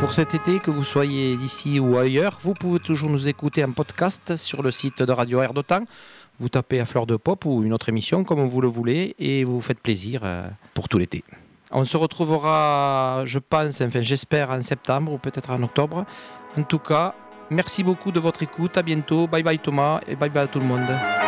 Pour cet été, que vous soyez d'ici ou ailleurs, vous pouvez toujours nous écouter en podcast sur le site de Radio Air d'Otan. Vous tapez à Fleur de Pop ou une autre émission comme vous le voulez et vous faites plaisir pour tout l'été. On se retrouvera, je pense, j'espère en septembre ou peut-être en octobre. En tout cas, merci beaucoup de votre écoute. À bientôt. Bye bye Thomas et bye bye à tout le monde.